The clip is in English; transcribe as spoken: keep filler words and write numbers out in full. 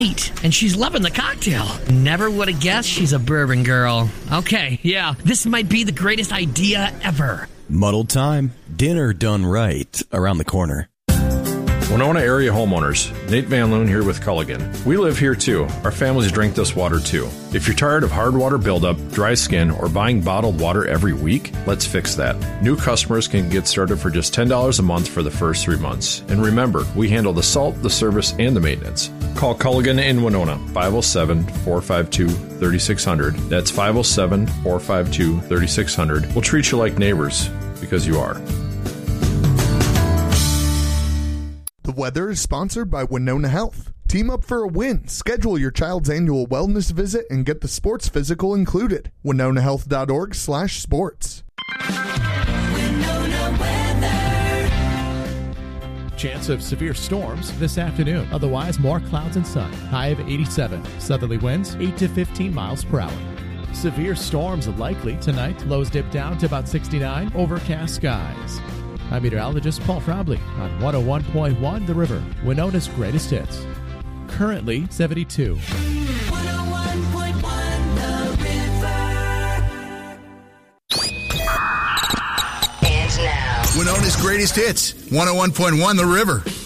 And she's loving the cocktail. Never would have guessed she's a bourbon girl. Okay, yeah, this might be the greatest idea ever. Muddled time. Dinner done right around the corner. Winona area homeowners, Nate Van Loon here with Culligan. We live here too. Our families drink this water too. If you're tired of hard water buildup, dry skin, or buying bottled water every week, let's fix that. New customers can get started for just ten dollars a month for the first three months. And remember, we handle the salt, the service, and the maintenance. Call Culligan in Winona, five oh seven, four five two, three six zero zero. That's five oh seven, four five two, three six zero zero. We'll treat you like neighbors, because you are. The weather is sponsored by Winona Health. Team up for a win. Schedule your child's annual wellness visit and get the sports physical included. winona health dot org slash sports. Winona weather. Chance of severe storms this afternoon. Otherwise, more clouds and sun. High of eighty-seven. Southerly winds eight to fifteen miles per hour. Severe storms likely tonight. Lows dip down to about sixty-nine. Overcast skies. I'm meteorologist Paul Frobley on one oh one point one The River, Winona's greatest hits. Currently seventy-two. one oh one point one The River. And now, Winona's greatest hits, one oh one point one The River.